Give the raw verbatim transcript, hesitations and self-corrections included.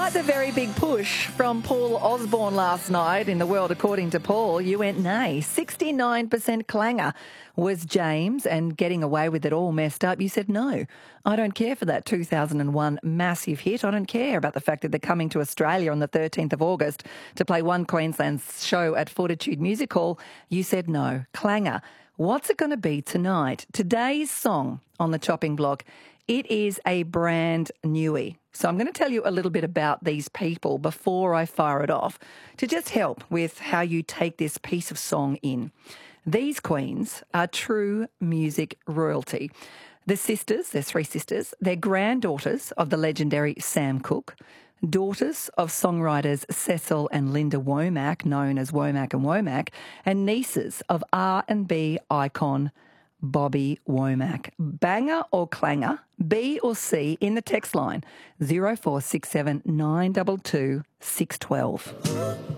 Despite the very big push from Paul Osborne last night in The World According to Paul, you went nay. sixty-nine percent clanger was James, and getting away with it all messed up. You said no. I don't care for that two thousand one massive hit. I don't care about the fact that they're coming to Australia on the thirteenth of August to play One Queensland's show at Fortitude Music Hall. You said no. Clanger. What's it going to be tonight? Today's song on the chopping block, it is a brand newie. So I'm going to tell you a little bit about these people before I fire it off to just help with how you take this piece of song in. These queens are true music royalty. The sisters, there's three sisters, they're granddaughters of the legendary Sam Cooke, daughters of songwriters Cecil and Linda Womack, known as Womack and Womack, and nieces of R and B icon Bobby Womack. Banger or clanger, B or C in the text line, zero four six seven nine two two six one two.